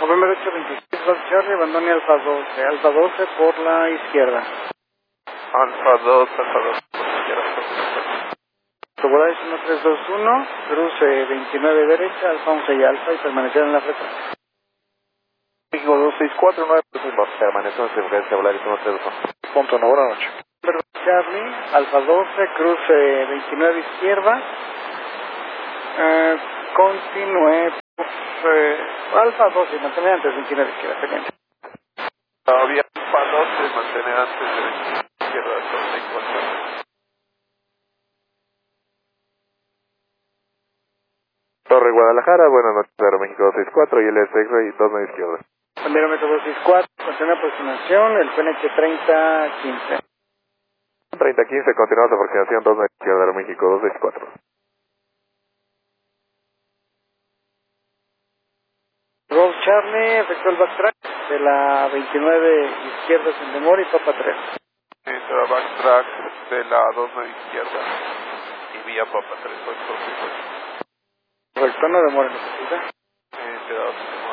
November 826, Golf Charlie, abandone Alfa 12 por la izquierda. Alfa 2 por la izquierda. Volaris 1321, cruce 29 derecha, Alfa 11 y Alfa y permanecer en la frecuencia. México 2649, permanece en frecuencia, Volaris 1321. Punto 1, buenas noches. Charlie, Alfa 12, cruce 29 izquierda, continúe, Alfa 12, mantener antes 29 izquierda, pendiente. Todavía Alfa 12, mantener antes de 29 izquierda, 34. Torre Guadalajara, buenas noches, Aeroméxico 264 y el X-Ray 29 izquierda. Aeroméxico 264, continúa aproximación, el PNH 3015. 3015, continuamos aproximación 29 izquierda, Aeroméxico 264. Golf Charlie, efectuó el backtrack de la 29 izquierda sin demora y topa 3. Entra backtrack de la 29 izquierda y vía Papa 3, Correcto, no demora, necesita. Entra